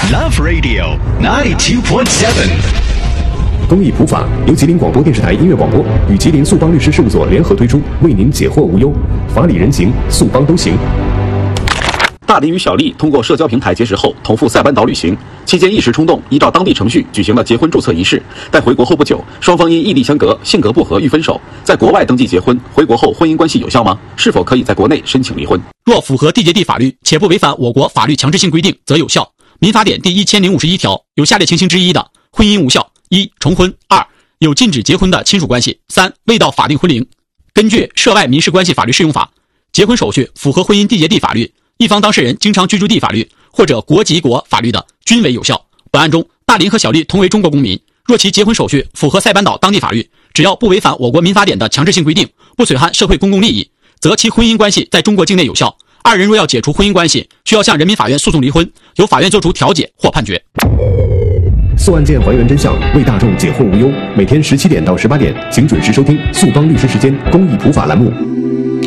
Love Radio 92.7。 公益普法由吉林广播电视台音乐广播与吉林速邦律师事务所联合推出，为您解惑无忧，法理人情，速邦都行。 大林与小丽通过社交平台结识后，同赴塞班岛旅行期间一时冲动，依照当地程序举行了结婚注册仪式。但回国后不久，双方因异地相隔、性格不合欲分手。在国外登记结婚，回国后婚姻关系有效吗？是否可以在国内申请离婚？ 若符合缔结地法律，且不违反我国法律强制性规定，则有效。民法典第1051条有下列情形之一的，婚姻无效：一、重婚；二、有禁止结婚的亲属关系；三、未到法定婚龄。根据《涉外民事关系法律适用法》，结婚手续符合婚姻缔结地法律，一方当事人经常居住地法律或者国籍国法律的，均为有效。本案中，大林和小丽同为中国公民，若其结婚手续符合塞班岛当地法律，只要不违反我国民法典的强制性规定，不损害社会公共利益，则其婚姻关系在中国境内有效。二人若要解除婚姻关系，需要向人民法院诉讼离婚，由法院作出调解或判决。 诉案件还原真相，为大众解惑无忧。每天17点到18点，请准时收听速邦律师时间公益普法栏目。